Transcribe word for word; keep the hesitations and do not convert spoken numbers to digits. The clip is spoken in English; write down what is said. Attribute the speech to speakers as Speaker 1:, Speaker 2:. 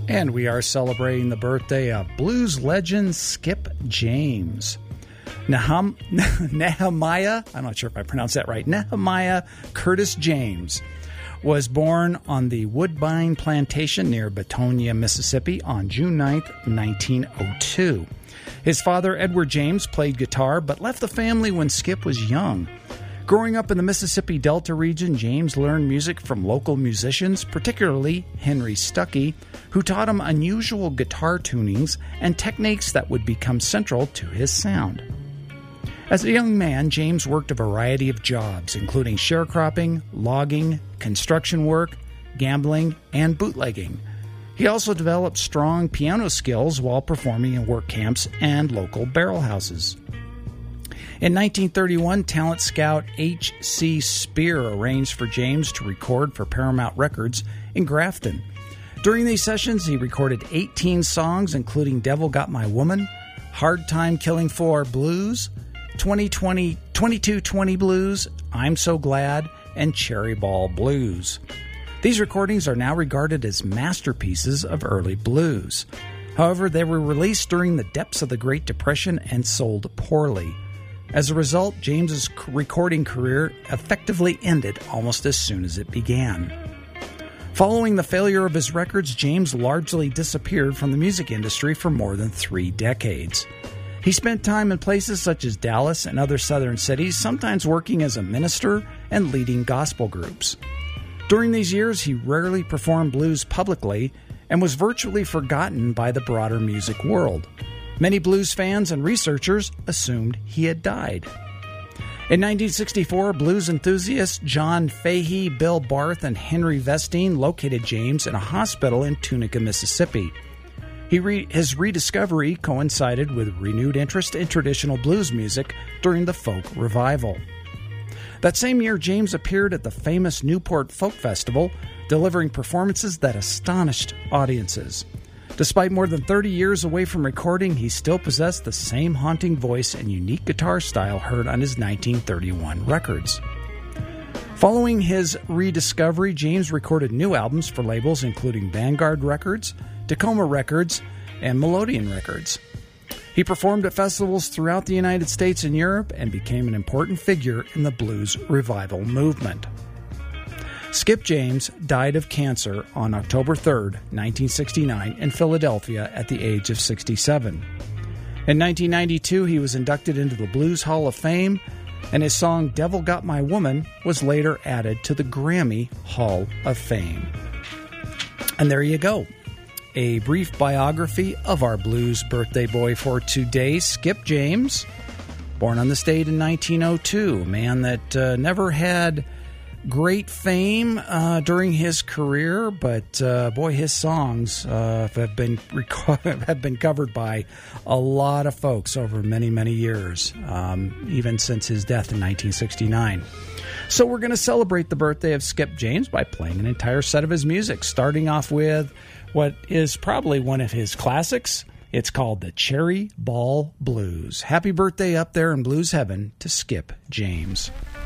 Speaker 1: And we are celebrating the birthday of blues legend Skip James. Neham- Nehemiah, I'm not sure if I pronounced that right, Nehemiah Curtis James was born on the Woodbine Plantation near Betonia, Mississippi on June ninth, nineteen oh two. His father, Edward James, played guitar but left the family when Skip was young. Growing up in the Mississippi Delta region, James learned music from local musicians, particularly Henry Stuckey, who taught him unusual guitar tunings and techniques that would become central to his sound. As a young man, James worked a variety of jobs, including sharecropping, logging, construction work, gambling, and bootlegging. He also developed strong piano skills while performing in work camps and local barrel houses. In nineteen thirty-one, talent scout H C Spear arranged for James to record for Paramount Records in Grafton. During these sessions, he recorded eighteen songs, including Devil Got My Woman, Hard Time Killing For Blues, twenty twenty, twenty-two twenty Blues, I'm So Glad, and Cherry Ball Blues. These recordings are now regarded as masterpieces of early blues. However, they were released during the depths of the Great Depression and sold poorly. As a result, James's recording career effectively ended almost as soon as it began. Following the failure of his records, James largely disappeared from the music industry for more than three decades. He spent time in places such as Dallas and other southern cities, sometimes working as a minister and leading gospel groups. During these years, he rarely performed blues publicly and was virtually forgotten by the broader music world. Many blues fans and researchers assumed he had died. In nineteen sixty-four, blues enthusiasts John Fahey, Bill Barth, and Henry Vestine located James in a hospital in Tunica, Mississippi. He re- his rediscovery coincided with renewed interest in traditional blues music during the folk revival. That same year, James appeared at the famous Newport Folk Festival, delivering performances that astonished audiences. Despite more than thirty years away from recording, he still possessed the same haunting voice and unique guitar style heard on his nineteen thirty-one records. Following his rediscovery, James recorded new albums for labels including Vanguard Records, Tacoma Records, and Melodian Records. He performed at festivals throughout the United States and Europe and became an important figure in the blues revival movement. Skip James died of cancer on October third, nineteen sixty-nine, in Philadelphia at the age of sixty-seven. In nineteen ninety-two, he was inducted into the Blues Hall of Fame, and his song Devil Got My Woman was later added to the Grammy Hall of Fame. And there you go. A brief biography of our blues birthday boy for today, Skip James. Born on this date in nineteen oh two, a man that uh, never had great fame uh, during his career, but uh, boy, his songs uh, have been rec- have been covered by a lot of folks over many, many years, um, even since his death in nineteen sixty-nine. So we're going to celebrate the birthday of Skip James by playing an entire set of his music, starting off with what is probably one of his classics. It's called the Cherry Ball Blues. Happy birthday up there in blues heaven to Skip James.